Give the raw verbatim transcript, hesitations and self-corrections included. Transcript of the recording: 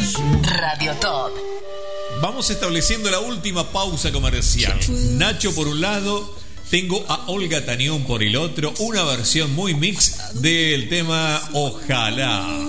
Radio Top. Vamos estableciendo la última pausa comercial. Nacho por un lado, tengo a Olga Tañón por el otro, una versión muy mix del tema Ojalá.